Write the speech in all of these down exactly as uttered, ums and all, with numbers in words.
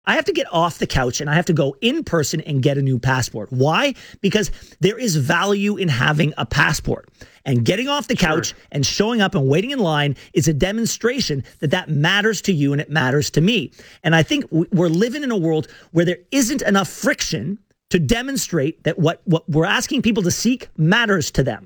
I have to get off the couch and I have to go in person and get a new passport. Why? Because there is value in having a passport. And getting off the couch sure. and showing up and waiting in line is a demonstration that that matters to you and it matters to me. And I think we're living in a world where there isn't enough friction to demonstrate that what, what we're asking people to seek matters to them.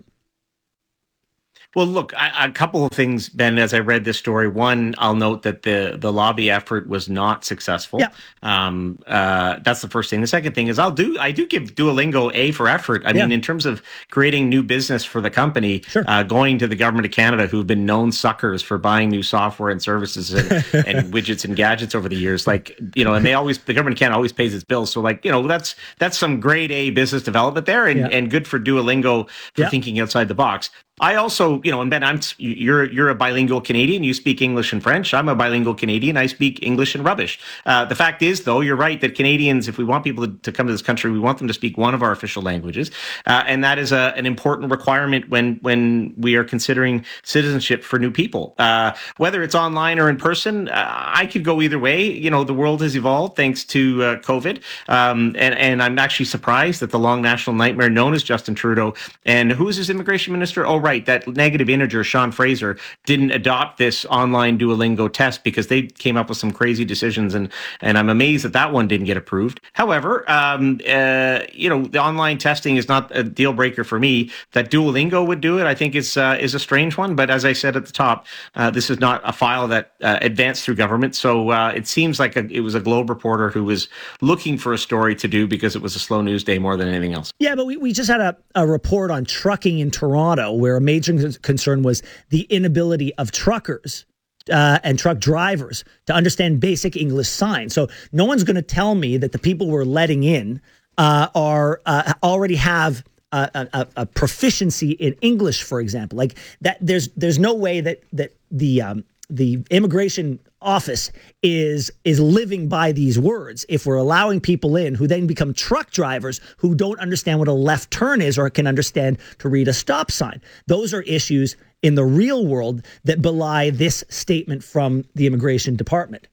Well, look, I, a couple of things, Ben, as I read this story. One, I'll note that the, the lobby effort was not successful. Yeah. Um, uh, that's the first thing. The second thing is I'll do, I do give Duolingo A for effort. I yeah. mean, in terms of creating new business for the company, sure. uh, going to the government of Canada, who've been known suckers for buying new software and services and, and widgets and gadgets over the years. Like, you know, and they always, the government of Canada always pays its bills. So like, you know, that's, that's some grade A business development there and, yeah. and good for Duolingo for yeah. thinking outside the box. I also, you know, and Ben, I'm you're you're a bilingual Canadian. You speak English and French. I'm a bilingual Canadian. I speak English and rubbish. Uh, the fact is, though, you're right that Canadians, if we want people to, to come to this country, we want them to speak one of our official languages, uh, and that is a, an important requirement when when we are considering citizenship for new people. Uh, whether it's online or in person, uh, I could go either way. You know, the world has evolved thanks to uh, COVID, um, and and I'm actually surprised that the long national nightmare known as Justin Trudeau and who is his immigration minister? Oh, right, that negative integer, Sean Fraser, didn't adopt this online Duolingo test because they came up with some crazy decisions, and and I'm amazed that that one didn't get approved. However, um, uh, you know, the online testing is not a deal breaker for me. That Duolingo would do it, I think, is uh, is a strange one. But as I said at the top, uh, this is not a file that uh, advanced through government, so uh, it seems like a, it was a Globe reporter who was looking for a story to do because it was a slow news day more than anything else. Yeah, but we, we just had a, a report on trucking in Toronto where a major concern was the inability of truckers uh, and truck drivers to understand basic English signs. So no one's going to tell me that the people we're letting in uh, are uh, already have a, a, a proficiency in English, for example. Like that, there's there's no way that that the um, the immigration office is is living by these words if we're allowing people in who then become truck drivers who don't understand what a left turn is or can understand to read a stop sign. Those are issues in the real world that belie this statement from the immigration department.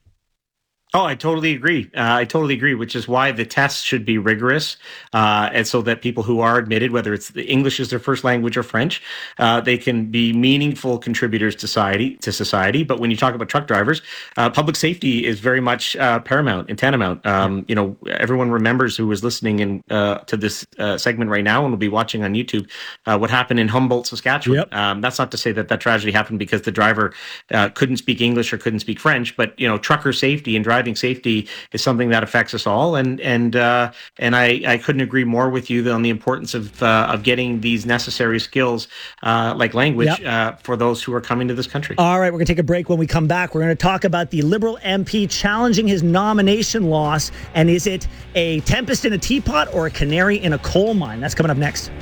Oh, I totally agree. Uh, I totally agree, which is why the tests should be rigorous, uh, and so that people who are admitted, whether it's the English is their first language or French, uh, they can be meaningful contributors to society. To society. But when you talk about truck drivers, uh, public safety is very much uh, paramount and tantamount. Um, you know, everyone remembers who was listening in uh, to this uh, segment right now and will be watching on YouTube uh, what happened in Humboldt, Saskatchewan. Yep. Um, that's not to say that that tragedy happened because the driver uh, couldn't speak English or couldn't speak French, but you know, trucker safety and driving safety is something that affects us all, and and uh, and I, I couldn't agree more with you on the importance of uh, of getting these necessary skills uh, like language yep. uh, for those who are coming to this country. All right, we're going to take a break. When we come back, we're going to talk about the Liberal M P challenging his nomination loss, and is it a tempest in a teapot or a canary in a coal mine? That's coming up next.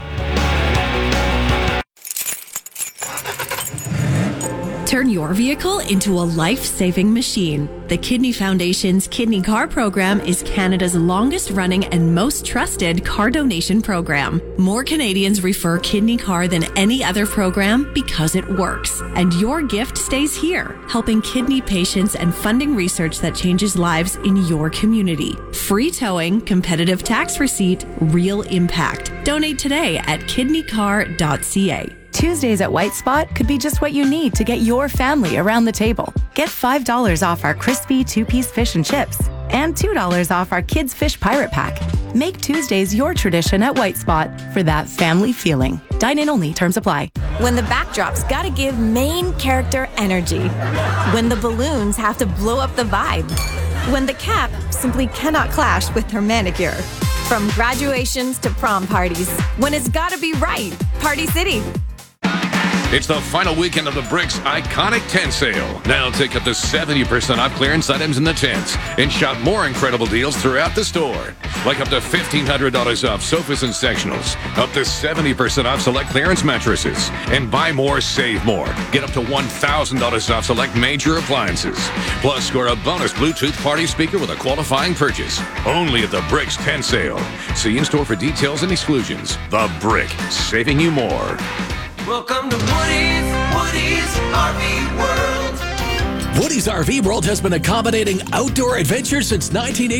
Turn your vehicle into a life-saving machine. The Kidney Foundation's Kidney Car program is Canada's longest-running and most trusted car donation program. More Canadians refer Kidney Car than any other program because it works. And your gift stays here, helping kidney patients and funding research that changes lives in your community. Free towing, competitive tax receipt, real impact. Donate today at kidney car dot c a. Tuesdays at White Spot could be just what you need to get your family around the table. Get five dollars off our crispy two-piece fish and chips and two dollars off our Kids Fish Pirate Pack. Make Tuesdays your tradition at White Spot for that family feeling. Dine-in only. Terms apply. When the backdrop's gotta give main character energy. When the balloons have to blow up the vibe. When the cap simply cannot clash with her manicure. From graduations to prom parties. When it's gotta be right. Party City. It's the final weekend of the Bricks iconic tent sale. Now take up to seventy percent off clearance items in the tents and shop more incredible deals throughout the store. Like up to fifteen hundred dollars off sofas and sectionals, up to seventy percent off select clearance mattresses, and buy more, save more. Get up to one thousand dollars off select major appliances. Plus, score a bonus Bluetooth party speaker with a qualifying purchase. Only at the Bricks tent sale. See in-store for details and exclusions. The Brick, saving you more. Welcome to Woody's, Woody's R V World. Woody's R V World has been accommodating outdoor adventure since nineteen eighty.